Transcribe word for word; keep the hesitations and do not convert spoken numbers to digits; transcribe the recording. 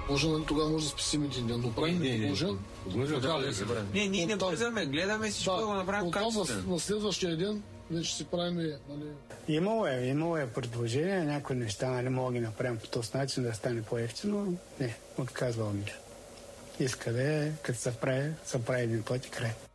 Може, нали, тогава може да спасим един ден, но правим предложен. Не, ние не бързаме, гледаме всичко да го направим качествено. На следващия ден вече си правим, нали... Имало е, имало е предложение, някои неща, нали, мога да ги направим по този начин да стане по-ефтино. Не, отказвал ми. Иска да е, като се прави, се прави един път и край.